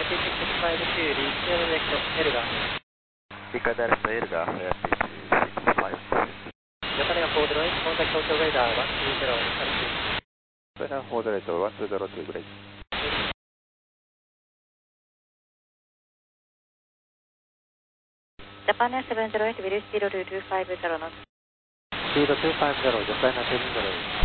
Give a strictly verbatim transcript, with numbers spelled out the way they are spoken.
T six five two, reach direct Elgar. Request direct Elgar, T six five two. Japan Ford Right, contact Hotel Radar one two zero, Japan Ford Right one two zero two, great. Japan seven zero eight, will speed to two five zero knots. Speed two five zero, Japan seven zero eight.